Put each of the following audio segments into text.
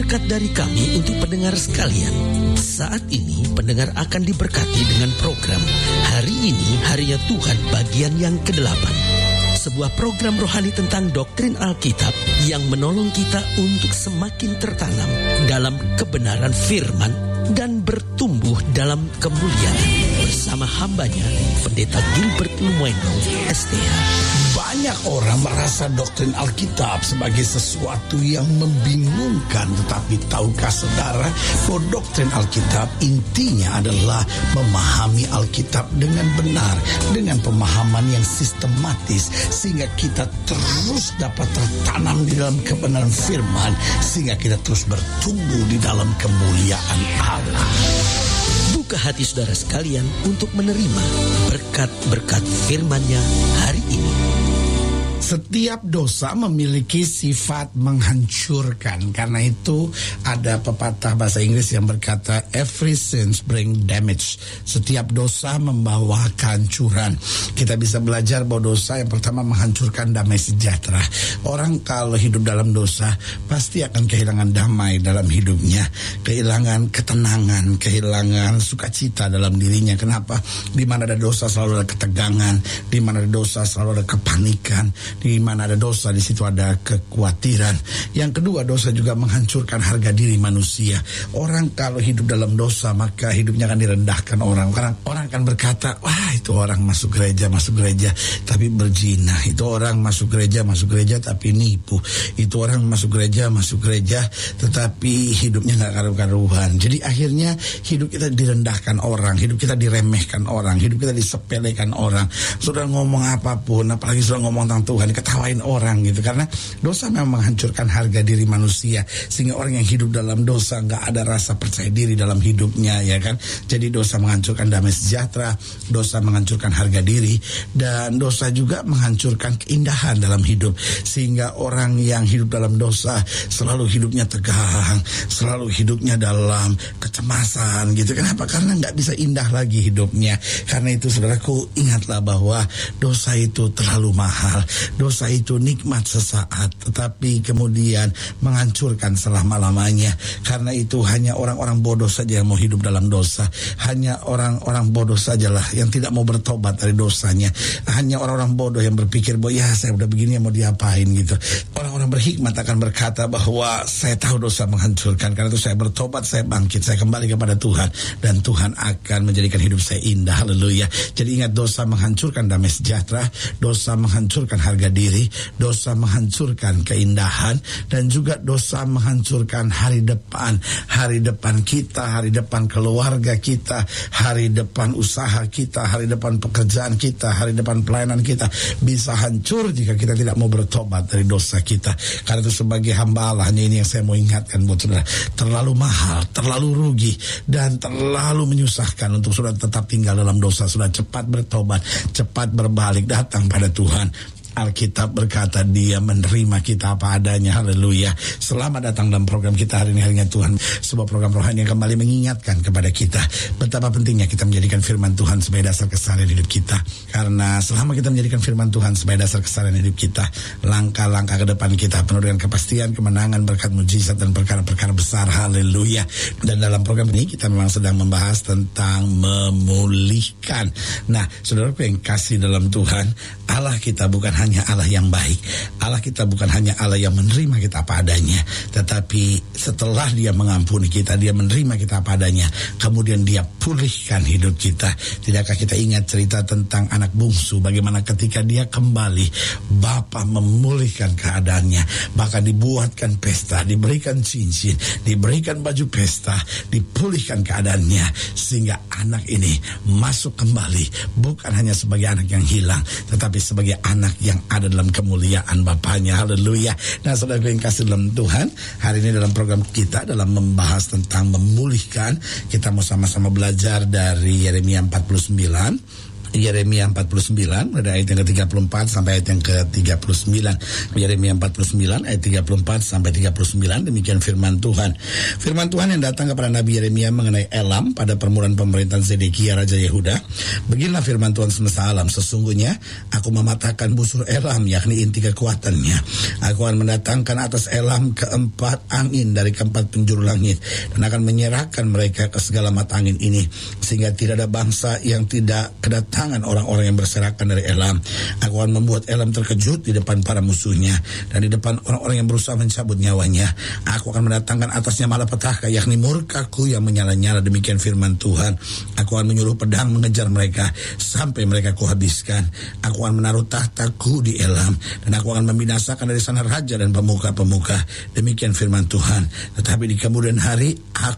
berkat dari kami untuk pendengar sekalian. Saat ini pendengar akan diberkati dengan program Hari Ini Harinya Tuhan bagian yang ke-8. Sebuah program rohani tentang doktrin Alkitab yang menolong kita untuk semakin tertanam dalam kebenaran firman dan bertumbuh dalam kemuliaan. Bersama hambanya, Pendeta Gilbert Lumuendo, STH. Banyak orang merasa doktrin Alkitab sebagai sesuatu yang membingungkan. Tetapi tahukah saudara bahwa doktrin Alkitab intinya adalah memahami Alkitab dengan benar, dengan pemahaman yang sistematis, sehingga kita terus dapat tertanam di dalam kebenaran firman, sehingga kita terus bertumbuh di dalam kemuliaan Allah. Buka hati saudara sekalian untuk menerima berkat-berkat firman-Nya hari ini. Setiap dosa memiliki sifat menghancurkan. Karena itu ada pepatah bahasa Inggris yang berkata every sin bring damage. Setiap dosa membawa kehancuran. Kita bisa belajar bahwa dosa yang pertama menghancurkan damai sejahtera. Orang kalau hidup dalam dosa pasti akan kehilangan damai dalam hidupnya, kehilangan ketenangan, kehilangan sukacita dalam dirinya. Kenapa? Di mana ada dosa selalu ada ketegangan, di mana ada dosa selalu ada kepanikan, di mana ada dosa di situ ada kekhawatiran. Yang kedua, dosa juga menghancurkan harga diri manusia. Orang kalau hidup dalam dosa maka hidupnya akan direndahkan orang. Orang akan berkata, wah itu orang masuk gereja tapi berzina. Itu orang masuk gereja tapi nipu. Itu orang masuk gereja tetapi hidupnya nggak karu-karuan. Jadi akhirnya hidup kita direndahkan orang, hidup kita diremehkan orang, hidup kita disepelekan orang. Sudah ngomong apapun, apalagi sudah ngomong tentang Tuhan, ketawain orang gitu. Karena dosa memang menghancurkan harga diri manusia, sehingga orang yang hidup dalam dosa nggak ada rasa percaya diri dalam hidupnya, ya kan. Jadi dosa menghancurkan damai sejahtera, dosa menghancurkan harga diri, dan dosa juga menghancurkan keindahan dalam hidup. Sehingga orang yang hidup dalam dosa selalu hidupnya tegang, selalu hidupnya dalam kecemasan gitu. Kenapa? Karena nggak bisa indah lagi hidupnya. Karena itu saudaraku, ingatlah bahwa dosa itu terlalu mahal. Dosa itu nikmat sesaat, tetapi kemudian menghancurkan selama-lamanya. Karena itu hanya orang-orang bodoh saja yang mau hidup dalam dosa. Hanya orang-orang bodoh sajalah yang tidak mau bertobat dari dosanya. Hanya orang-orang bodoh yang berpikir bahwa ya saya udah begini mau diapain gitu. Orang-orang berhikmat akan berkata bahwa saya tahu dosa menghancurkan, karena itu saya bertobat, saya bangkit, saya kembali kepada Tuhan, dan Tuhan akan menjadikan hidup saya indah. Haleluya. Jadi ingat, dosa menghancurkan damai sejahtera, dosa menghancurkan harga diri, dosa menghancurkan keindahan, dan juga dosa menghancurkan hari depan kita, hari depan keluarga kita, hari depan usaha kita, hari depan pekerjaan kita, hari depan pelayanan kita bisa hancur jika kita tidak mau bertobat dari dosa kita. Karena itu sebagai hamba Allah, hanya ini yang saya mau ingatkan buat saudara, terlalu mahal, terlalu rugi, dan terlalu menyusahkan untuk saudara tetap tinggal dalam dosa. Sudah cepat bertobat, cepat berbalik, datang pada Tuhan. Alkitab berkata Dia menerima kita apa adanya. Haleluya. Selamat datang dalam program kita hari ini, Harinya Tuhan. Sebuah program rohani yang kembali mengingatkan kepada kita betapa pentingnya kita menjadikan firman Tuhan sebagai dasar keseharian hidup kita. Karena selama kita menjadikan firman Tuhan sebagai dasar keseharian hidup kita, langkah-langkah ke depan kita penuh dengan kepastian, kemenangan, berkat, mujizat, dan perkara-perkara besar. Haleluya. Dan dalam program ini kita memang sedang membahas tentang memulihkan. Nah, saudaraku yang kasih dalam Tuhan, Allah kita bukan hanya Allah yang baik. Allah kita bukan hanya Allah yang menerima kita apa adanya, tetapi setelah Dia mengampuni kita, Dia menerima kita apa adanya, kemudian Dia pulihkan hidup kita. Tidakkah kita ingat cerita tentang anak bungsu, bagaimana ketika dia kembali, Bapa memulihkan keadaannya, bahkan dibuatkan pesta, diberikan cincin, diberikan baju pesta, dipulihkan keadaannya, sehingga anak ini masuk kembali, bukan hanya sebagai anak yang hilang, tetapi sebagai anak yang ada dalam kemuliaan Bapaknya. Haleluya. Nah, saudara yang kasih dalam Tuhan, hari ini dalam program kita dalam membahas tentang memulihkan, kita mau sama-sama belajar dari Yeremia 49 Yeremia 49 pada ayat yang ke-34 sampai ayat yang ke-39. Yeremia 49 ayat 34 sampai 39, demikian firman Tuhan. Firman Tuhan yang datang kepada Nabi Yeremia mengenai Elam pada permulaan pemerintahan Zedekia Raja Yehuda. Beginilah firman Tuhan semesta alam, sesungguhnya aku mematahkan busur Elam, yakni inti kekuatannya. Aku akan mendatangkan atas Elam keempat angin dari keempat penjuru langit, dan akan menyerahkan mereka ke segala mata angin ini, sehingga tidak ada bangsa yang tidak kedatangan orang-orang yang berserakan dari Elam. Aku akan membuat Elam terkejut di depan para musuhnya, dan di depan orang-orang yang berusaha mencabut nyawanya. Aku akan mendatangkan atasnya malapetaka, yakni murkaku yang menyala-nyala, demikian firman Tuhan. Aku akan menyuruh pedang mengejar mereka sampai mereka kuhabiskan. Aku akan menaruh tahtaku di Elam, dan aku akan membinasakan dari sana raja dan pemuka-pemuka, demikian firman Tuhan. Tetapi di kemudian hari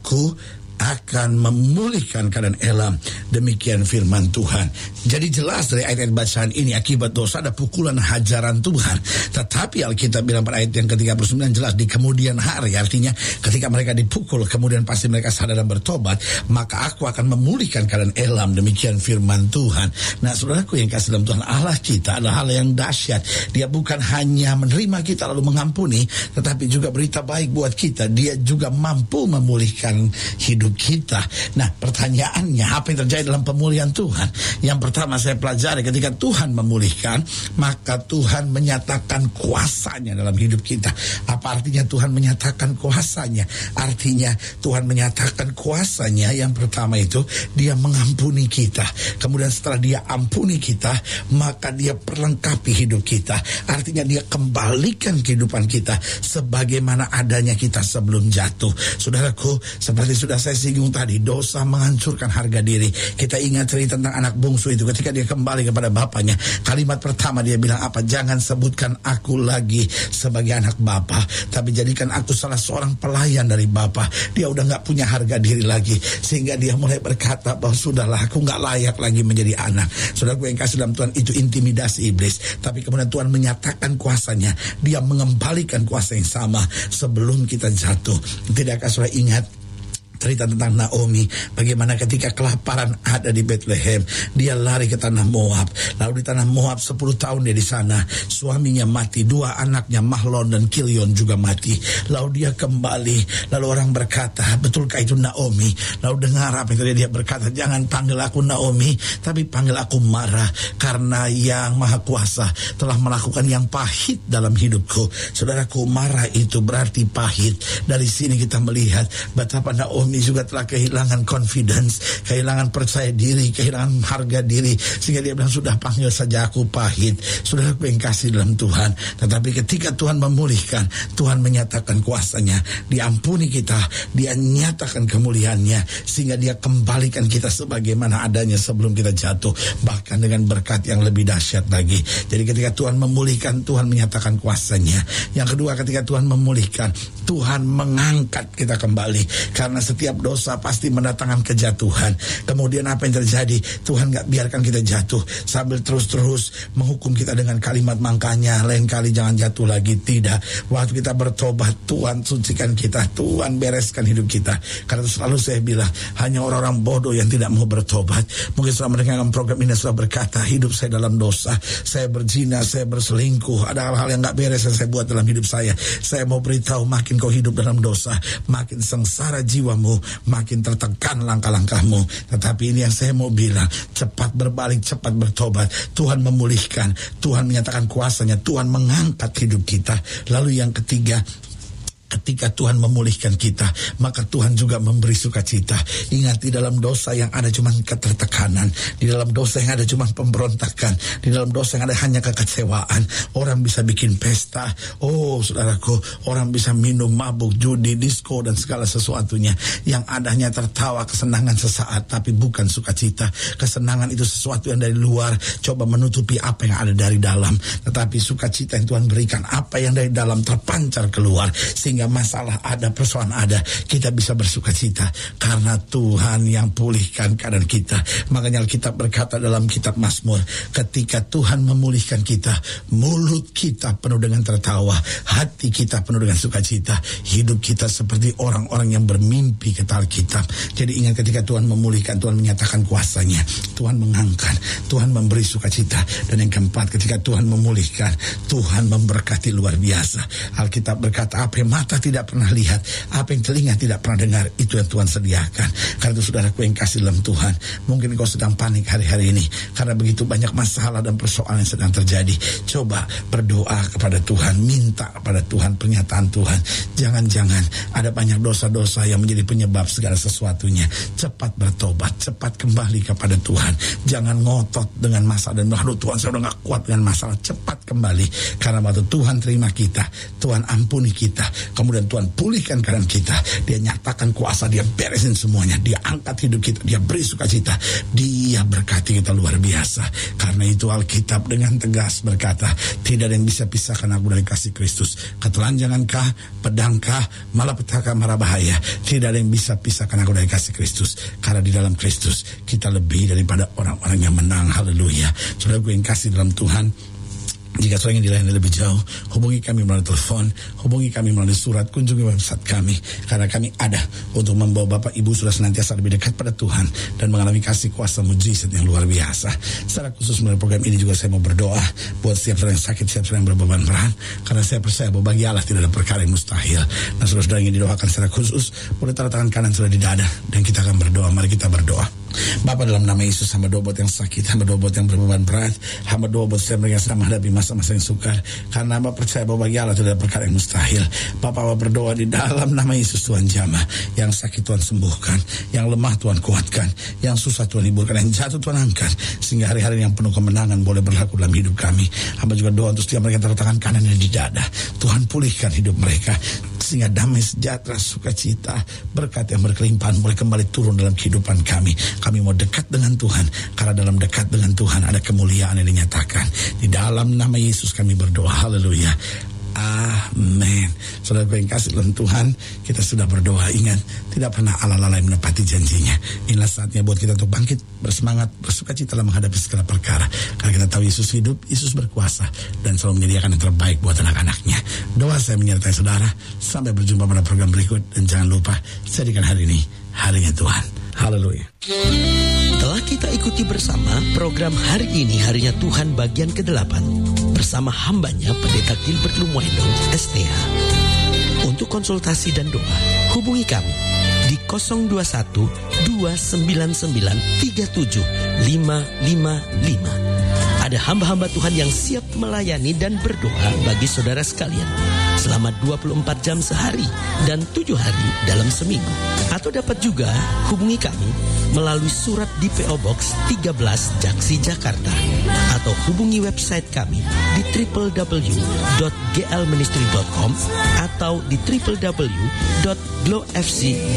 aku akan memulihkan keadaan Elam, demikian firman Tuhan. Jadi jelas dari ayat-ayat bacaan ini, akibat dosa ada pukulan hajaran Tuhan. Tetapi Alkitab bilang pada ayat yang ke-39 jelas di kemudian hari, artinya ketika mereka dipukul kemudian pasti mereka sadar dan bertobat, maka aku akan memulihkan keadaan Elam, demikian firman Tuhan. Nah, saudaraku yang kasih dalam Tuhan, Allah kita adalah Allah yang dahsyat. Dia bukan hanya menerima kita lalu mengampuni, tetapi juga berita baik buat kita. Dia juga mampu memulihkan hidup kita. Nah, pertanyaannya, apa yang terjadi dalam pemulihan Tuhan? Yang pertama saya pelajari, ketika Tuhan memulihkan, maka Tuhan menyatakan kuasanya dalam hidup kita. Apa artinya Tuhan menyatakan kuasanya? Artinya Tuhan menyatakan kuasanya, yang pertama itu dia mengampuni kita. Kemudian setelah dia ampuni kita, maka dia perlengkapi hidup kita. Artinya dia kembalikan kehidupan kita sebagaimana adanya kita sebelum jatuh. Saudaraku, seperti sudah saya singgung tadi, dosa menghancurkan harga diri. Kita ingat cerita tentang anak bungsu itu, ketika dia kembali kepada bapaknya, kalimat pertama dia bilang apa? Jangan sebutkan aku lagi sebagai anak bapa, tapi jadikan aku salah seorang pelayan dari bapa. Dia udah gak punya harga diri lagi, sehingga dia mulai berkata bahwa sudahlah, aku gak layak lagi menjadi anak. Saudaraku yang kasih dalam Tuhan, itu intimidasi iblis. Tapi kemudian Tuhan menyatakan kuasanya. Dia mengembalikan kuasa yang sama sebelum kita jatuh. Tidakkah saudara ingat cerita tentang Naomi, bagaimana ketika kelaparan ada di Bethlehem, dia lari ke tanah Moab. Lalu di tanah Moab 10 tahun dia di sana, suaminya mati, 2 anaknya Mahlon dan Kilion juga mati. Lalu dia kembali, lalu orang berkata, betulkah itu Naomi? Lalu dengar apa yang dia berkata, jangan panggil aku Naomi, tapi panggil aku Mara, karena yang Maha Kuasa telah melakukan yang pahit dalam hidupku. Saudaraku, Mara itu berarti pahit. Dari sini kita melihat betapa Naomi juga telah kehilangan confidence, kehilangan percaya diri, kehilangan harga diri, sehingga dia bilang, sudah panggil saja aku pahit. Sudah aku yang kasih dalam Tuhan. Tetapi ketika Tuhan memulihkan, Tuhan menyatakan kuasanya, diampuni kita, dia nyatakan kemuliaannya, sehingga dia kembalikan kita sebagaimana adanya sebelum kita jatuh, bahkan dengan berkat yang lebih dahsyat lagi. Jadi ketika Tuhan memulihkan, Tuhan menyatakan kuasanya. Yang kedua, ketika Tuhan memulihkan, Tuhan mengangkat kita kembali, karena setiap dosa pasti mendatangkan kejatuhan. Kemudian apa yang terjadi? Tuhan gak biarkan kita jatuh sambil terus-terus menghukum kita dengan kalimat makanya lain kali jangan jatuh lagi. Tidak. Waktu kita bertobat, Tuhan sucikan kita, Tuhan bereskan hidup kita. Karena itu selalu saya bilang, hanya orang-orang bodoh yang tidak mau bertobat. Mungkin setelah mendengarkan program ini sudah berkata, hidup saya dalam dosa, saya berzina, saya berselingkuh, ada hal-hal yang gak beres yang saya buat dalam hidup saya. Saya mau beritahu, makin kau hidup dalam dosa, makin sengsara jiwamu, makin tertekan langkah-langkahmu. Tetapi ini yang saya mau bilang, cepat berbalik, cepat bertobat. Tuhan memulihkan, Tuhan menyatakan kuasanya, Tuhan mengangkat hidup kita. Lalu yang ketiga, ketika Tuhan memulihkan kita, maka Tuhan juga memberi sukacita. Ingat, di dalam dosa yang ada cuma ketertekanan, di dalam dosa yang ada cuma pemberontakan, di dalam dosa yang ada hanya kekecewaan. Orang bisa bikin pesta, oh saudaraku, orang bisa minum, mabuk, judi, disko, dan segala sesuatunya. Yang adanya tertawa, kesenangan sesaat, tapi bukan sukacita. Kesenangan itu sesuatu yang dari luar, coba menutupi apa yang ada dari dalam. Tetapi sukacita yang Tuhan berikan, apa yang dari dalam terpancar keluar, sehingga sehingga masalah ada, persoalan ada, kita bisa bersuka cita karena Tuhan yang pulihkan keadaan kita. Makanya Alkitab berkata dalam kitab Mazmur, ketika Tuhan memulihkan kita, mulut kita penuh dengan tertawa, hati kita penuh dengan sukacita, hidup kita seperti orang-orang yang bermimpi, kata Alkitab. Jadi ingat, ketika Tuhan memulihkan, Tuhan menyatakan kuasanya, Tuhan mengangkat, Tuhan memberi sukacita. Dan yang keempat, ketika Tuhan memulihkan, Tuhan memberkati luar biasa. Alkitab berkata, apa yang mata tidak pernah lihat, apa yang telinga tidak pernah dengar, itu yang Tuhan sediakan. Karena itu saudaraku yang kasih dalam Tuhan, mungkin kau sedang panik hari-hari ini karena begitu banyak masalah dan persoalan yang sedang terjadi. Coba berdoa kepada Tuhan, minta kepada Tuhan pernyataan Tuhan. Jangan-jangan ada banyak dosa-dosa yang menjadi penyebab segala sesuatunya. Cepat bertobat, cepat kembali kepada Tuhan. Jangan ngotot dengan masalah dan aduh Tuhan, saya udah gak kuat dengan masalah. Cepat kembali, karena waktu Tuhan terima kita, Tuhan ampuni kita, kemudian Tuhan pulihkan keadaan kita, Dia nyatakan kuasa, Dia beresin semuanya, Dia angkat hidup kita, Dia beri sukacita, Dia berkati kita luar biasa. Karena itu Alkitab dengan tegas berkata, tidak ada yang bisa pisahkan aku dari kasih Kristus. Ketelanjangankah, pedangkah, malapetaka, mara bahaya, tidak ada yang bisa pisahkan aku dari kasih Kristus. Karena di dalam Kristus kita lebih daripada orang-orang yang menang. Haleluya. Saudara gue yang kasih dalam Tuhan, jika saudara ingin dilayani lebih jauh, hubungi kami melalui telepon, hubungi kami melalui surat, kunjungi website kami. Karena kami ada untuk membawa Bapak Ibu sudah senantiasa lebih dekat pada Tuhan dan mengalami kasih kuasa mujizat yang luar biasa. Secara khusus melalui program ini juga saya mau berdoa buat setiap saudara yang sakit, setiap saudara yang berbeban berat. Karena saya percaya bahwa bagi Allah tidak ada perkara yang mustahil. Nah, saudara-saudara ingin didoakan secara khusus, boleh taruh tangan kanan saudara di dada dan kita akan berdoa. Mari kita berdoa. Bapa, dalam nama Yesus, hamba doa buat yang sakit, hamba doa buat yang berbeban berat, hamba doa buat setiap mereka yang sedang menghadapi masa-masa yang sukar. Karena hamba percaya bahwa bagi Allah tidak ada perkara yang mustahil. Bapa, hamba berdoa di dalam nama Yesus, Tuhan jamah. Yang sakit Tuhan sembuhkan, yang lemah Tuhan kuatkan, yang susah Tuhan hiburkan, yang jatuh Tuhan angkat, sehingga hari-hari yang penuh kemenangan boleh berlaku dalam hidup kami. Hamba juga doa untuk setiap mereka yang taruh tangan kanan dan di dada, Tuhan pulihkan hidup mereka, sehingga damai sejahtera, sukacita, berkat yang berkelimpahan boleh kembali turun dalam kehidupan kami. Kami mau dekat dengan Tuhan, karena dalam dekat dengan Tuhan ada kemuliaan yang dinyatakan. Di dalam nama Yesus kami berdoa. Haleluya. Amin. Saudara yang kasih dalam Tuhan, kita sudah berdoa. Ingat, tidak pernah Allah lalai menepati janjinya. Inilah saatnya buat kita untuk bangkit, bersemangat, bersukacita dalam menghadapi segala perkara. Karena kita tahu Yesus hidup, Yesus berkuasa, dan selalu menyediakan yang terbaik buat anak-anaknya. Doa saya menyertai saudara. Sampai berjumpa pada program berikut. Dan jangan lupa, jadikan hari ini harinya Tuhan. Haleluya. Telah kita ikuti bersama program Hari Ini Harinya Tuhan bagian ke-8 bersama hambanya Pendeta Gilbert Lumuendo, STH. Untuk konsultasi dan doa, hubungi kami di 021 299 37555. Ada hamba-hamba Tuhan yang siap melayani dan berdoa bagi saudara sekalian selama 24 jam sehari dan 7 hari dalam seminggu. Atau dapat juga hubungi kami melalui surat di PO Box 13 Jaksi, Jakarta, atau hubungi website kami di www.glministry.com atau di www.glowfc.com.